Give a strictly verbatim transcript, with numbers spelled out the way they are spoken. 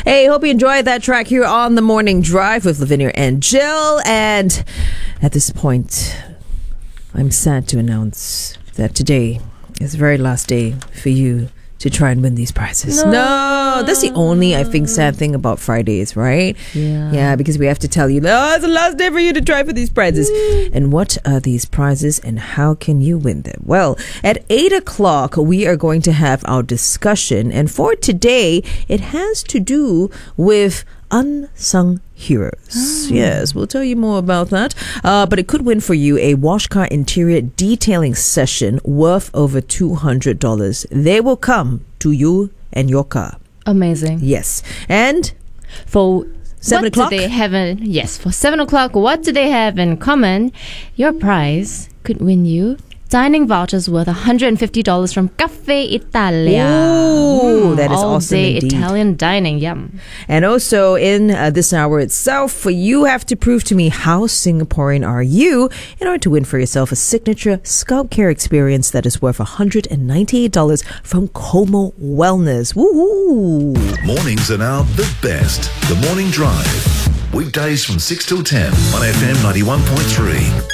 Hey, hope you enjoyed that track here on The Morning Drive with Lavinia and Jill. And at this point, I'm sad to announce that today is the very last day for you to try and win these prizes. No. no, that's the only, I think, sad thing about Fridays, right? Yeah. Yeah, because we have to tell you, oh, it's the last day for you to try for these prizes. And what are these prizes and how can you win them? Well, at eight o'clock, we are going to have our discussion. And for today, it has to do with unsung heroes. Oh. Yes, we'll tell you more about that. Uh, but it could win for you a wash car interior detailing session worth over two hundred dollars. They will come to you and your car. Amazing. Yes. And for seven what o'clock? do they have in, yes, for seven o'clock, what do they have in common? Your prize could win you dining vouchers worth one hundred fifty dollars from Cafe Italia. Ooh, that is all awesome day indeed. Italian dining, yum. And also in uh, this hour itself, you have to prove to me how Singaporean are you in order to win for yourself a signature scalp care experience that is worth one hundred ninety-eight dollars from Como Wellness. Woohoo! Mornings are now the best. The Morning Drive. Weekdays from six till ten on F M ninety-one point three.